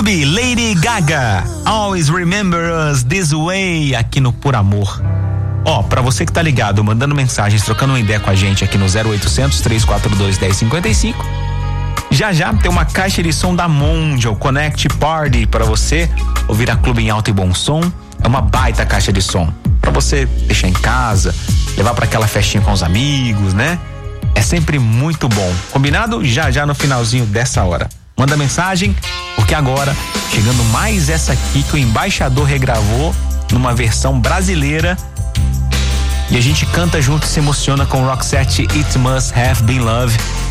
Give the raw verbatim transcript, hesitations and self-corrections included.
Clube, Lady Gaga, Always Remember Us This Way, aqui no Por Amor. Ó, pra você que tá ligado, mandando mensagens, trocando uma ideia com a gente aqui no zero oitocentos, três quatro dois, um zero cinco cinco. Já já tem uma caixa de som da Mondial Connect Party pra você ouvir a Clube em alto e bom som. É uma baita caixa de som pra você deixar em casa, levar pra aquela festinha com os amigos, né? É sempre muito bom. Combinado? Já já no finalzinho dessa hora. Manda mensagem, porque agora chegando mais essa aqui que o Embaixador regravou numa versão brasileira e a gente canta junto e se emociona com o Roxette It Must Have Been Love.